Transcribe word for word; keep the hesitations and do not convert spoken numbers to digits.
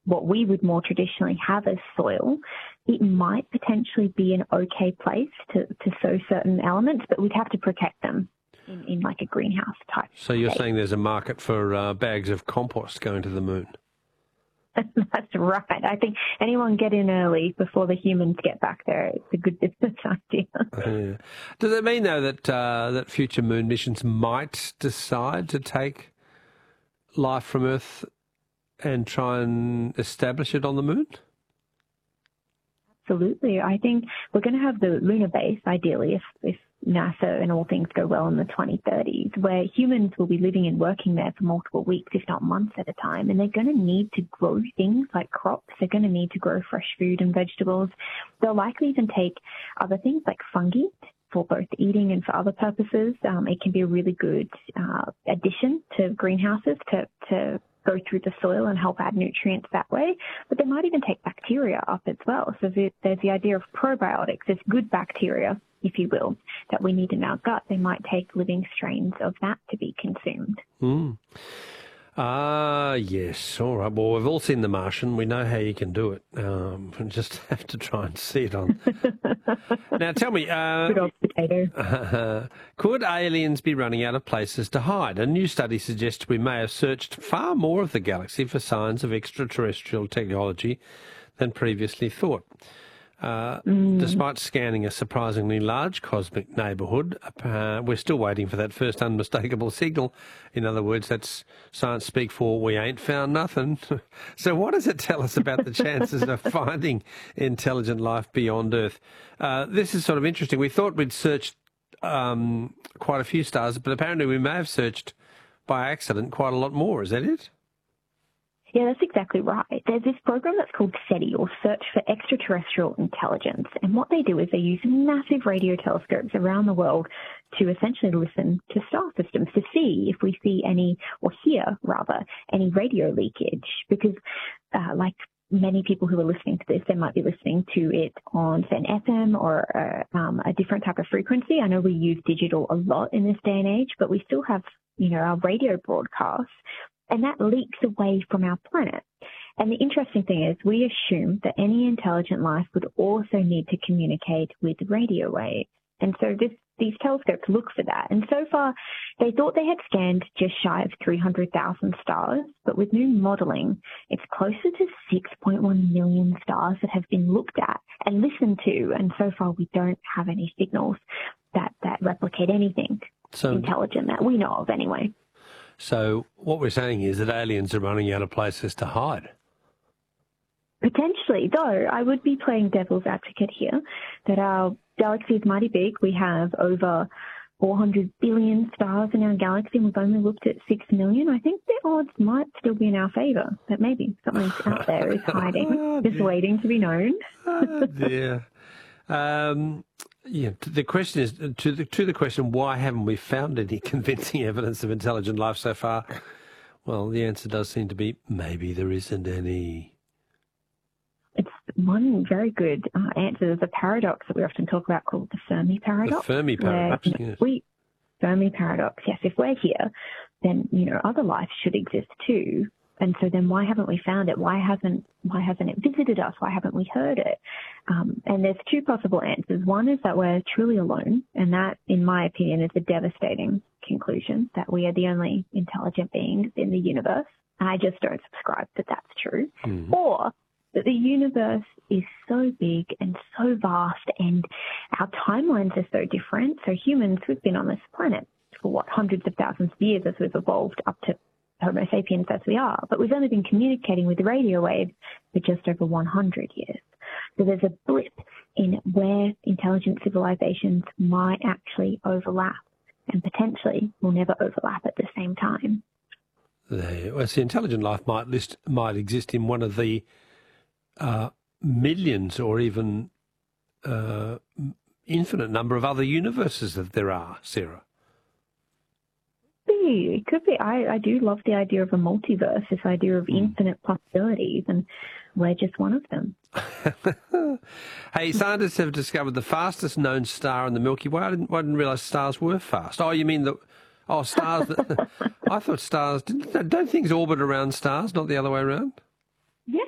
what we would more traditionally have as soil, it might potentially be an okay place to, to sow certain elements, but we'd have to protect them in, in like a greenhouse type. So you're state. saying there's a market for uh, bags of compost going to the moon? That's right. I think anyone get in early before the humans get back there. It's a good business idea. Yeah. Does it mean, though, that uh, that future moon missions might decide to take life from Earth and try and establish it on the moon? Absolutely. I think we're going to have the lunar base, ideally, if, if NASA and all things go well in the twenty thirties, where humans will be living and working there for multiple weeks, if not months at a time. And they're going to need to grow things like crops. They're going to need to grow fresh food and vegetables. They'll likely even take other things like fungi for both eating and for other purposes. Um, it can be a really good uh, addition to greenhouses to, to go through the soil and help add nutrients that way. But they might even take bacteria up as well. So there's the idea of probiotics, this good bacteria, if you will, that we need in our gut. They might take living strains of that to be consumed. Mm. Ah, yes. All right. Well, we've all seen The Martian. We know how you can do it. Um, we just have to try and see it on. Now, tell me, uh, good old potato. Uh, could aliens be running out of places to hide? A new study suggests we may have searched far more of the galaxy for signs of extraterrestrial technology than previously thought. Uh, mm. Despite scanning a surprisingly large cosmic neighbourhood, uh, we're still waiting for that first unmistakable signal. In other words, that's science speak for we ain't found nothing. So what does it tell us about the chances of finding intelligent life beyond Earth? Uh, this is sort of interesting. We thought we'd searched um, quite a few stars, but apparently we may have searched by accident quite a lot more. Is that it? Yeah, that's exactly right. There's this program that's called SETI, or Search for Extraterrestrial Intelligence. And what they do is they use massive radio telescopes around the world to essentially listen to star systems to see if we see any, or hear rather, any radio leakage. Because uh, like many people who are listening to this, they might be listening to it on, say, an F M or uh, um, a different type of frequency. I know we use digital a lot in this day and age, but we still have, you know, our radio broadcasts. And that leaks away from our planet. And the interesting thing is we assume that any intelligent life would also need to communicate with radio waves. And so this, these telescopes look for that. And so far, they thought they had scanned just shy of three hundred thousand stars. But with new modelling, it's closer to six point one million stars that have been looked at and listened to. And so far, we don't have any signals that, that replicate anything so intelligent that we know of anyway. So what we're saying is that aliens are running out of places to hide. Potentially, though, I would be playing devil's advocate here, that our galaxy is mighty big. We have over four hundred billion stars in our galaxy, and we've only looked at six million. I think the odds might still be in our favour, that maybe something out there is hiding, oh, just waiting to be known. Oh, dear. Um, yeah, the question is, to the, to the question, why haven't we found any convincing evidence of intelligent life so far? Well, the answer does seem to be maybe there isn't any. It's one very good uh, answer. There's a paradox that we often talk about called the Fermi paradox. The Fermi paradox, where, you know, yes. We, Fermi paradox, yes. If we're here, then, you know, other life should exist too. And so then why haven't we found it? Why hasn't why hasn't it visited us? Why haven't we heard it? Um, and there's two possible answers. One is that we're truly alone, and that, in my opinion, is a devastating conclusion, that we are the only intelligent beings in the universe. I just don't subscribe that that's true. Mm. Or that the universe is so big and so vast, and our timelines are so different. So humans, we've been on this planet for, what, hundreds of thousands of years as we've evolved up to Homo sapiens as we are, but we've only been communicating with radio waves for just over one hundred years. So there's a blip in where intelligent civilizations might actually overlap, and potentially will never overlap at the same time. There, well, see, intelligent life might list might exist in one of the uh, millions or even uh, infinite number of other universes that there are, Sarah. It could be. I, I do love the idea of a multiverse, this idea of infinite possibilities, and we're just one of them. Hey, scientists have discovered the fastest known star in the Milky Way. I didn't, I didn't realise stars were fast. Oh, you mean the... Oh, stars... That, I thought stars... Didn't, don't things orbit around stars, not the other way around?